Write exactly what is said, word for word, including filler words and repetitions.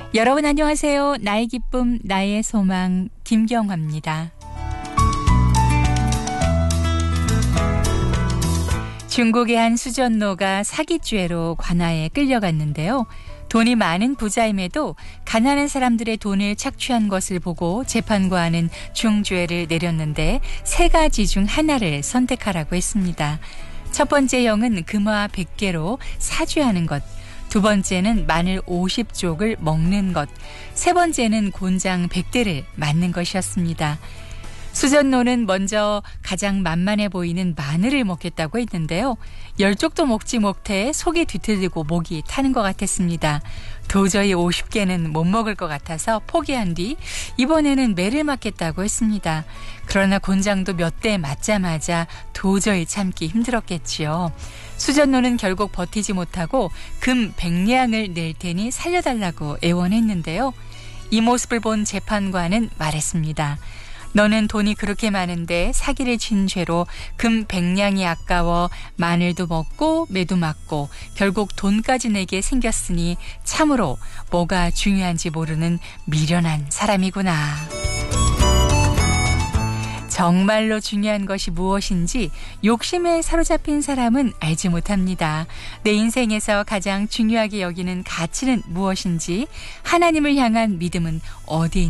여러분 안녕하세요. 나의 기쁨, 나의 소망 김경화입니다. 중국의 한 수전노가 사기죄로 관아에 끌려갔는데요. 돈이 많은 부자임에도 가난한 사람들의 돈을 착취한 것을 보고 재판관은 중죄를 내렸는데 세 가지 중 하나를 선택하라고 했습니다. 첫 번째 형은 금화 백 개로 사죄하는 것, 두 번째는 마늘 오십 쪽을 먹는 것, 세 번째는 곤장 백 대를 맞는 것이었습니다. 수전노는 먼저 가장 만만해 보이는 마늘을 먹겠다고 했는데요. 열 쪽도 먹지 못해 속이 뒤틀리고 목이 타는 것 같았습니다. 도저히 오십 개는 못 먹을 것 같아서 포기한 뒤 이번에는 매를 맞겠다고 했습니다. 그러나 곤장도 몇 대 맞자마자 도저히 참기 힘들었겠지요. 수전노는 결국 버티지 못하고 금 백냥을 낼 테니 살려달라고 애원했는데요. 이 모습을 본 재판관은 말했습니다. 너는 돈이 그렇게 많은데 사기를 친 죄로 금 백냥이 아까워 마늘도 먹고 매도 맞고 결국 돈까지 내게 생겼으니 참으로 뭐가 중요한지 모르는 미련한 사람이구나. 정말로 중요한 것이 무엇인지 욕심에 사로잡힌 사람은 알지 못합니다. 내 인생에서 가장 중요하게 여기는 가치는 무엇인지, 하나님을 향한 믿음은 어디 있는지